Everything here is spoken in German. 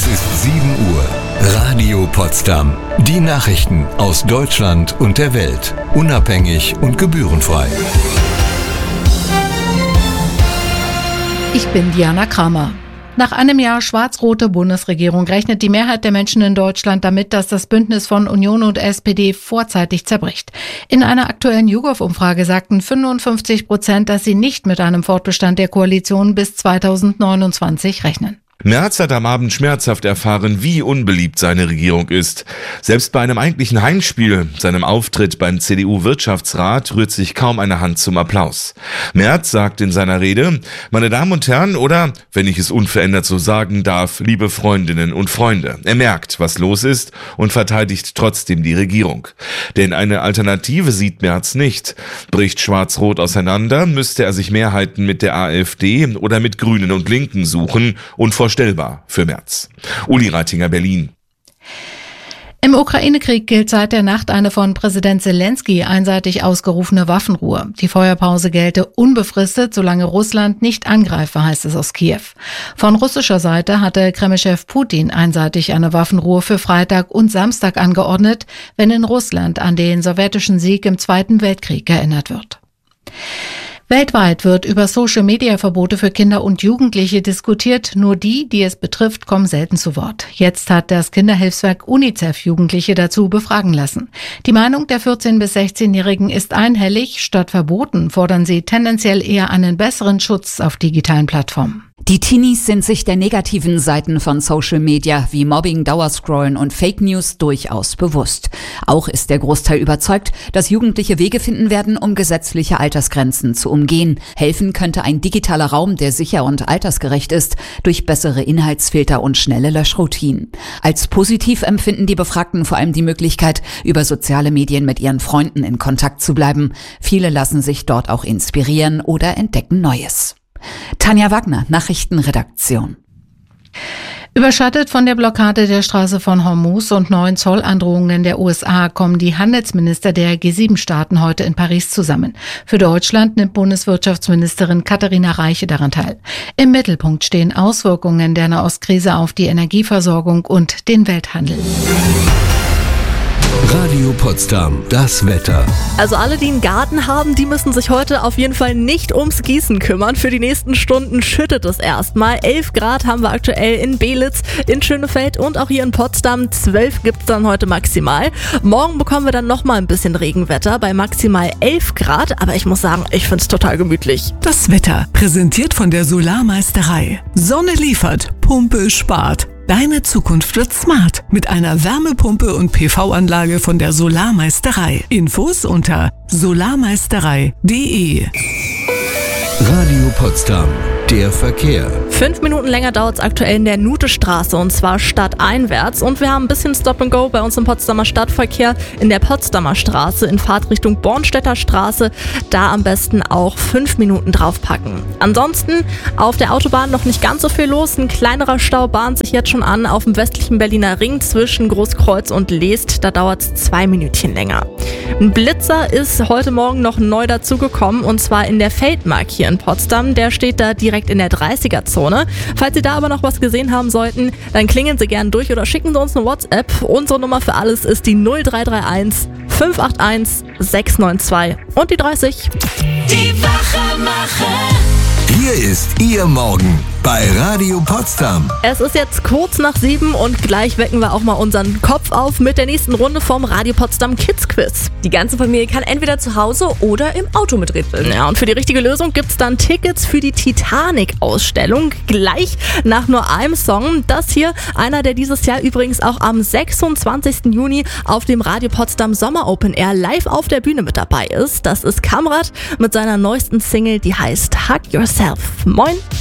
ist 7 Uhr. Radio Potsdam. Die Nachrichten aus Deutschland und der Welt. Unabhängig und gebührenfrei. Ich bin Diana Kramer. Nach einem Jahr schwarz-rote Bundesregierung rechnet die Mehrheit der Menschen in Deutschland damit, dass das Bündnis von Union und SPD vorzeitig zerbricht. In einer aktuellen YouGov-Umfrage sagten 55%, dass sie nicht mit einem Fortbestand der Koalition bis 2029 rechnen. Merz hat am Abend schmerzhaft erfahren, wie unbeliebt seine Regierung ist. Selbst bei einem eigentlichen Heimspiel, seinem Auftritt beim CDU-Wirtschaftsrat, rührt sich kaum eine Hand zum Applaus. Merz sagt in seiner Rede: Meine Damen und Herren, oder, wenn ich es unverändert so sagen darf, liebe Freundinnen und Freunde. Er merkt, was los ist und verteidigt trotzdem die Regierung. Denn eine Alternative sieht Merz nicht. Bricht Schwarz-Rot auseinander, müsste er sich Mehrheiten mit der AfD oder mit Grünen und Linken suchen, unvorstellbar für Merz. Uli Reitinger, Berlin. Im Ukraine-Krieg gilt seit der Nacht eine von Präsident Zelensky einseitig ausgerufene Waffenruhe. Die Feuerpause gelte unbefristet, solange Russland nicht angreife, heißt es aus Kiew. Von russischer Seite hatte Kreml-Chef Putin einseitig eine Waffenruhe für Freitag und Samstag angeordnet, wenn in Russland an den sowjetischen Sieg im Zweiten Weltkrieg erinnert wird. Weltweit wird über Social-Media-Verbote für Kinder und Jugendliche diskutiert. Nur die es betrifft, kommen selten zu Wort. Jetzt hat das Kinderhilfswerk UNICEF Jugendliche dazu befragen lassen. Die Meinung der 14- bis 16-Jährigen ist einhellig. Statt Verboten fordern sie tendenziell eher einen besseren Schutz auf digitalen Plattformen. Die Teenies sind sich der negativen Seiten von Social Media wie Mobbing, Dauerscrollen und Fake News durchaus bewusst. Auch ist der Großteil überzeugt, dass Jugendliche Wege finden werden, um gesetzliche Altersgrenzen zu umgehen. Helfen könnte ein digitaler Raum, der sicher und altersgerecht ist, durch bessere Inhaltsfilter und schnelle Löschroutinen. Als positiv empfinden die Befragten vor allem die Möglichkeit, über soziale Medien mit ihren Freunden in Kontakt zu bleiben. Viele lassen sich dort auch inspirieren oder entdecken Neues. Tanja Wagner, Nachrichtenredaktion. Überschattet von der Blockade der Straße von Hormuz und neuen Zollandrohungen der USA kommen die Handelsminister der G7-Staaten heute in Paris zusammen. Für Deutschland nimmt Bundeswirtschaftsministerin Katharina Reiche daran teil. Im Mittelpunkt stehen Auswirkungen der Nahostkrise auf die Energieversorgung und den Welthandel. Radio Potsdam, das Wetter. Also alle, die einen Garten haben, die müssen sich heute auf jeden Fall nicht ums Gießen kümmern. Für die nächsten Stunden schüttet es erstmal. 11 Grad haben wir aktuell in Belitz, in Schönefeld und auch hier in Potsdam. 12 gibt's dann heute maximal. Morgen bekommen wir dann nochmal ein bisschen Regenwetter bei maximal 11 Grad. Aber ich muss sagen, ich find's total gemütlich. Das Wetter, präsentiert von der Solarmeisterei. Sonne liefert, Pumpe spart. Deine Zukunft wird smart mit einer Wärmepumpe und PV-Anlage von der Solarmeisterei. Infos unter solarmeisterei.de. Radio Potsdam, der Verkehr. 5 Minuten länger dauert es aktuell in der Nutestraße und zwar stadteinwärts. Und wir haben ein bisschen Stop and Go bei uns im Potsdamer Stadtverkehr in der Potsdamer Straße in Fahrtrichtung Bornstedter Straße. Da am besten auch 5 Minuten draufpacken. Ansonsten auf der Autobahn noch nicht ganz so viel los. Ein kleinerer Stau bahnt sich jetzt schon an auf dem westlichen Berliner Ring zwischen Großkreuz und Leest. Da dauert es 2 Minütchen länger. Ein Blitzer ist heute Morgen noch neu dazugekommen und zwar in der Feldmark hier in Potsdam. Der steht da direkt in der 30er-Zone. Falls Sie da aber noch was gesehen haben sollten, dann klingeln Sie gerne durch oder schicken Sie uns eine WhatsApp. Unsere Nummer für alles ist die 0331 581 692 und die 30. Die Wachemacher. Hier ist Ihr Morgen bei Radio Potsdam. Es ist jetzt kurz nach 7 und gleich wecken wir auch mal unseren Kopf auf mit der nächsten Runde vom Radio Potsdam Kids Quiz. Die ganze Familie kann entweder zu Hause oder im Auto miträtseln. Ja, und für die richtige Lösung gibt's dann Tickets für die Titanic-Ausstellung. Gleich nach nur einem Song. Das hier, einer, der dieses Jahr übrigens auch am 26. Juni auf dem Radio Potsdam Sommer Open Air live auf der Bühne mit dabei ist. Das ist Kamrat mit seiner neuesten Single, die heißt Hug Yourself. Moin!